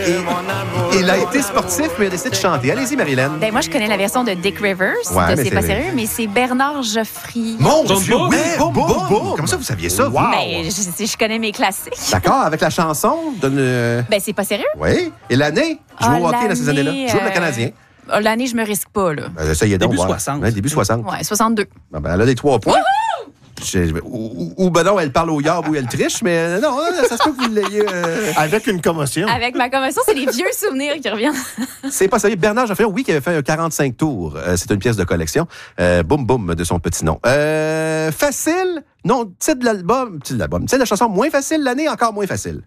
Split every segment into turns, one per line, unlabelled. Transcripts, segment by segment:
Il a été sportif, mais il a décidé de chanter. Allez-y, Marilyn.
Ben, moi, je connais la version de Dick Rivers,
Ouais, mais
C'est pas sérieux, mais c'est Bernard Geoffrier.
Mon
Boum,
Dieu,
boum.
oui,
Boum,
boum,
boum.
boum. Comment ça, vous saviez ça?
Wow.
Ben, je connais mes classiques.
D'accord, avec la chanson.
Ben, c'est pas sérieux.
Oui. Et l'année? Je joue au hockey dans ces années-là. Je joue le Canadien.
L'année, je me risque pas, là.
Ben, essayez donc.
Début
voir.
60.
Ouais, début 60.
Ouais, 62.
Ben, elle a des 3 points. Ou ben non, elle parle au yard ou elle triche, mais non, ça se peut que vous l'ayez.
Avec une commotion.
Avec ma commotion, c'est les vieux souvenirs qui reviennent.
C'est pas sérieux. Bernard Geoffrier, oui, qui avait fait un 45 tours. C'est une pièce de collection. Boum Boum de son petit nom. Facile. Non, titre de l'album. Titre de la chanson moins facile, l'année encore moins facile.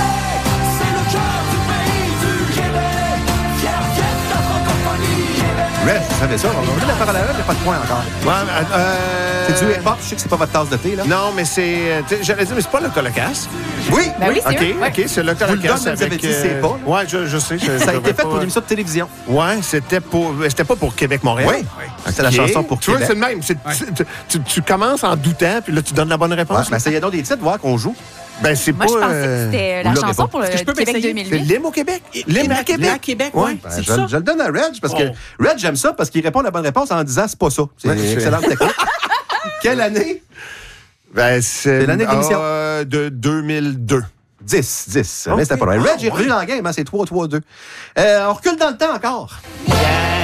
Red, vous savez ça. On va la parole à Red, il n'y a pas de point encore. C'est du hip-hop, je sais que c'est pas votre tasse de thé, là.
Non, mais c'est. J'allais dire, mais c'est pas le Colocasse.
Oui!
Ben oui, c'est
OK,
eux. Ouais.
OK, c'est le
Vous le
Colocasse.
donne, mais vous avez dit c'est pas, là.
Ouais, je sais.
Ça a été fait pour une émission de télévision.
Ouais, c'était pas pour Québec-Montréal.
Oui. C'était la chanson pour
Tu vois,
Québec.
c'est le même. Tu commences en doutant, puis là, tu donnes la bonne
Ouais,
réponse.
ben, essayez donc des titres, voir qu'on joue.
Ben, c'est
Moi,
pas.
je pensais que c'était la
vous l'aurez
chanson
pas.
pour le
Est-ce que je peux
Québec
m'essayer?
2008.
C'est l'hymne au Québec. L'hymne à Québec.
À Québec,
Ouais.
oui.
Ben,
C'est
je
ça.
le donne à Reg parce que Reg, j'aime ça parce qu'il répond la bonne réponse en disant c'est pas ça. C'est une excellente technique. Quelle année?
Ben, c'est
l'année de l'émission.
de 2002.
10.
Okay.
Mais c'était pas loin. Reg est revenu dans le game, hein, c'est 3-3-2. On recule dans le temps encore.